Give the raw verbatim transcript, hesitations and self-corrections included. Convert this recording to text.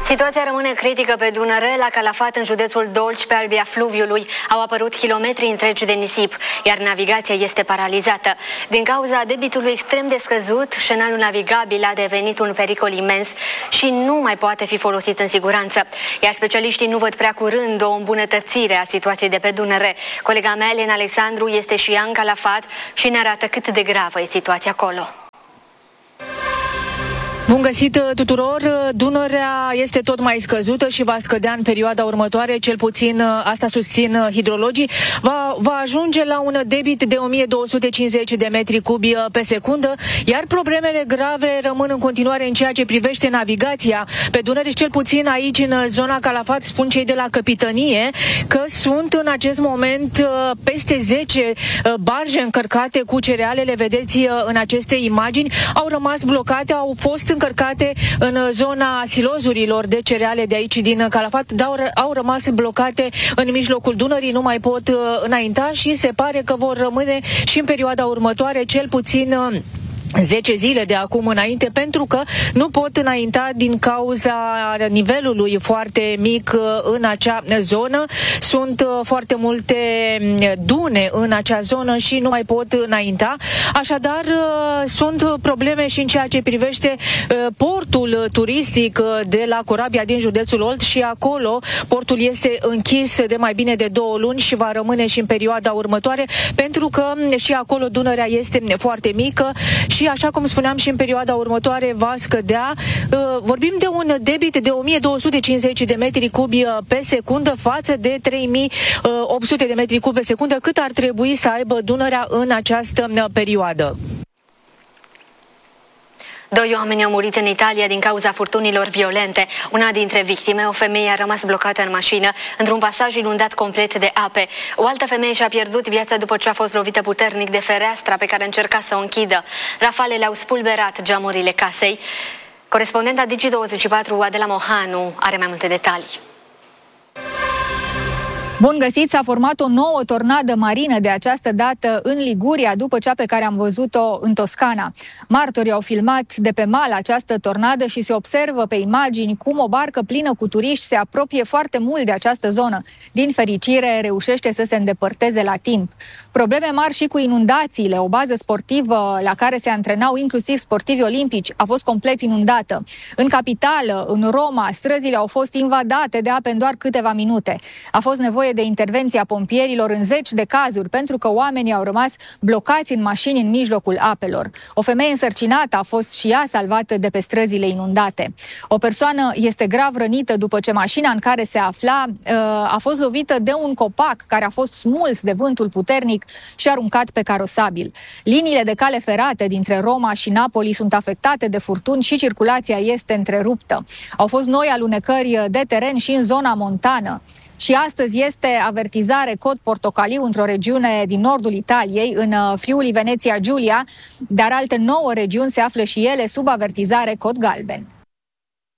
Situația rămâne critică pe Dunăre. La Calafat, în județul Dolj, pe albia fluviului, au apărut kilometri întregi de nisip, iar navigația este paralizată. Din cauza debitului extrem de scăzut, șenalul navigabil a devenit un pericol imens și nu mai poate fi folosit în siguranță. Iar specialiștii nu văd prea curând o îmbunătățire a situației de pe Dunăre. Colega mea, Elena Alexandru, este și ea în Calafat și ne arată cât de gravă e situația acolo. Bun găsit tuturor! Dunărea este tot mai scăzută și va scădea în perioada următoare, cel puțin asta susțin hidrologii. Va, va ajunge la un debit de o mie două sute cincizeci de metri cubi pe secundă, iar problemele grave rămân în continuare în ceea ce privește navigația pe Dunăre, cel puțin aici în zona Calafat. Spun cei de la Capitanie că sunt în acest moment peste zece barje încărcate cu cereale, le vedeți în aceste imagini, au rămas blocate, au fost încărcate în zona silozurilor de cereale de aici din Calafat, dar au rămas blocate în mijlocul Dunării, nu mai pot înainta și se pare că vor rămâne și în perioada următoare, cel puțin zece zile de acum înainte, pentru că nu pot înainta din cauza nivelului foarte mic în acea zonă. Sunt foarte multe dune în acea zonă și nu mai pot înainta. Așadar, sunt probleme și în ceea ce privește portul turistic de la Corabia din județul Olt și acolo portul este închis de mai bine de două luni și va rămâne și în perioada următoare, pentru că și acolo Dunărea este foarte mică și, așa cum spuneam, și în perioada următoare va scădea. Vorbim de un debit de o mie două sute cincizeci de metri cubi pe secundă față de trei mii opt sute de metri cubi pe secundă, cât ar trebui să aibă Dunărea în această perioadă. Doi oameni au murit în Italia din cauza furtunilor violente. Una dintre victime, o femeie, a rămas blocată în mașină într-un pasaj inundat complet de ape. O altă femeie și-a pierdut viața după ce a fost lovită puternic de fereastra pe care încerca să o închidă. Rafalele au spulberat geamurile casei. Corespondenta Digi douăzeci și patru, Adela Mohanu, are mai multe detalii. Bun găsit, s-a format o nouă tornadă marină de această dată în Liguria, după cea pe care am văzut-o în Toscana. Martorii au filmat de pe mal această tornadă și se observă pe imagini cum o barcă plină cu turiști se apropie foarte mult de această zonă. Din fericire, reușește să se îndepărteze la timp. Probleme mari și cu inundațiile. O bază sportivă la care se antrenau inclusiv sportivi olimpici a fost complet inundată. În capitală, în Roma, străzile au fost invadate de ape în doar câteva minute. A fost nevoie de intervenția pompierilor în zeci de cazuri, pentru că oamenii au rămas blocați în mașini în mijlocul apelor. O femeie însărcinată a fost și ea salvată de pe străzile inundate. O persoană este grav rănită după ce mașina în care se afla a fost lovită de un copac care a fost smuls de vântul puternic și aruncat pe carosabil. Liniile de cale ferate dintre Roma și Napoli sunt afectate de furtuni și circulația este întreruptă. Au fost noi alunecări de teren și în zona montană. Și astăzi este avertizare cod portocaliu într-o regiune din nordul Italiei, în Friuli Venezia Giulia, dar alte nouă regiuni se află și ele sub avertizare cod galben.